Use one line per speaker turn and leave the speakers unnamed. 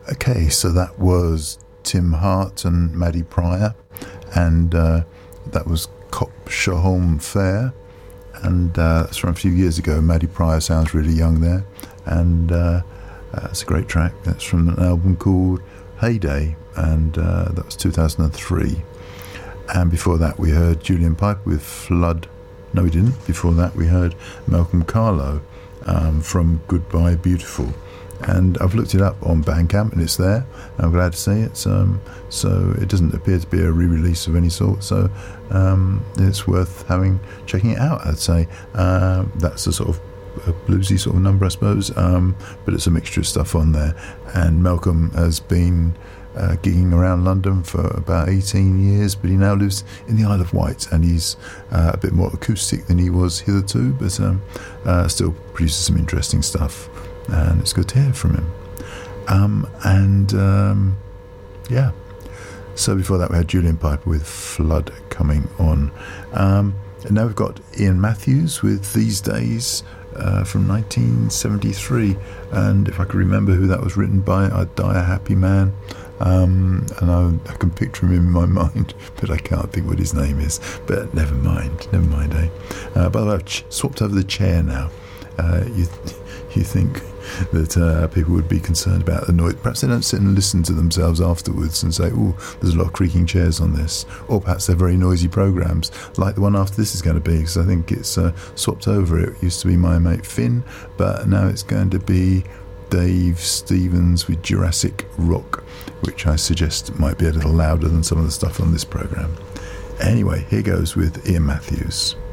Okay, so that was Tim Hart and Maddie Pryor, and that was Cop Shahom Fair, and that's from a few years ago. Maddie Pryor sounds really young there, and it's a great track. That's from an album called Heyday, and that was 2003. And before that we heard Julian Piper with Flood. No, we didn't. Before that we heard Malcolm Carlo from Goodbye Beautiful. And I've looked it up on Bandcamp and it's there. I'm glad to see it. So it doesn't appear to be a re-release of any sort. So it's worth checking it out, I'd say. That's a sort of a bluesy sort of number, I suppose. But it's a mixture of stuff on there. And Malcolm has been gigging around London for about 18 years, but he now lives in the Isle of Wight, and he's a bit more acoustic than he was hitherto, but still produces some interesting stuff. And it's good to hear from him. Yeah. So before that we had Julian Piper with Flood coming on. And now we've got Ian Matthews with These Days from 1973. And if I could remember who that was written by, I'd die a happy man. And I can picture him in my mind, but I can't think what his name is. But never mind, eh? By the way, I've swapped over the chair now. You think that people would be concerned about the noise. Perhaps they don't sit and listen to themselves afterwards and say, oh, there's a lot of creaking chairs on this. Or perhaps they're very noisy programmes, like the one after this is going to be, because I think it's swapped over. It used to be my mate Finn, but now it's going to be Dave Stevens with Jurassic Rock, which I suggest might be a little louder than some of the stuff on this programme. Anyway, here goes with Ian Matthews.